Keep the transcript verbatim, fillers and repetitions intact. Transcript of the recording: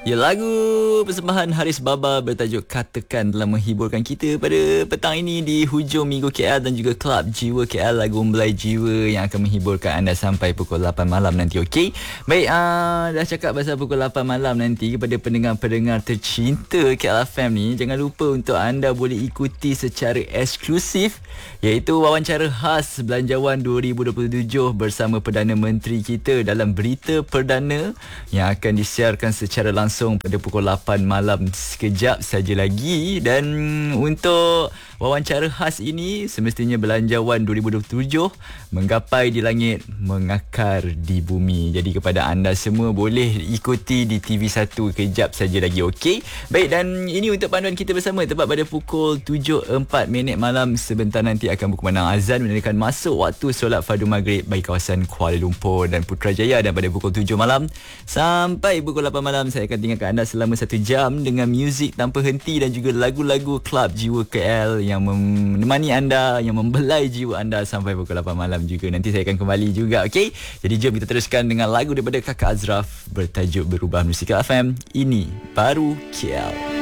Ya, lagu persembahan Haris Baba bertajuk Katakan telah menghiburkan kita pada petang ini di hujung minggu K L dan juga Klub Jiwa K L, lagu Membelai Jiwa yang akan menghiburkan anda sampai pukul lapan malam nanti. Okey. Baik, uh, dah cakap pasal pukul lapan malam nanti kepada pendengar-pendengar tercinta K L F M ni, jangan lupa untuk anda boleh ikuti secara eksklusif iaitu wawancara khas Belanjawan dua ribu dua puluh tujuh bersama Perdana Menteri kita dalam berita perdana yang akan disiarkan secara langsung pada pukul lapan malam sekejap saja lagi. Dan untuk wawancara khas ini semestinya Belanjawan dua ribu dua puluh tujuh menggapai di langit, mengakar di bumi. Jadi kepada anda semua boleh ikuti di T V satu kejap saja lagi. Okey. Baik, dan ini untuk panduan kita bersama tepat pada pukul tujuh empat minit malam. Sebentar nanti akan berkumandang azan menandakan masuk waktu solat fardu maghrib bagi kawasan Kuala Lumpur dan Putrajaya. Dan pada pukul tujuh malam sampai pukul lapan malam saya akan tinggalkan anda selama satu jam dengan muzik tanpa henti dan juga lagu-lagu Klub Jiwa K L yang menemani anda, yang membelai jiwa anda sampai pukul lapan malam juga. Nanti saya akan kembali juga. Okey. Jadi jom kita teruskan dengan lagu daripada Kakak Azraf bertajuk Berubah Musik K L F M. Ini Baru K L.